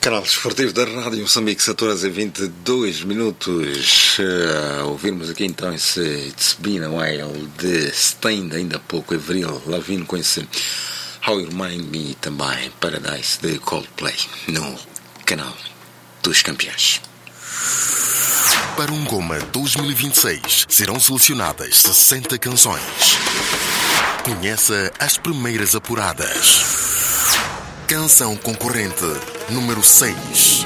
Canal Desportivo da Rádio Moçambique, 14 e 22 minutos. Ouvimos aqui então esse It's Been a While de Staind, ainda há pouco, Avril Lavigne com esse How You Remind Me, também Paradise de Coldplay, no Canal dos Campeões. Para um Goma 2026 serão selecionadas 60 canções. Conheça as primeiras apuradas. Canção concorrente número 6.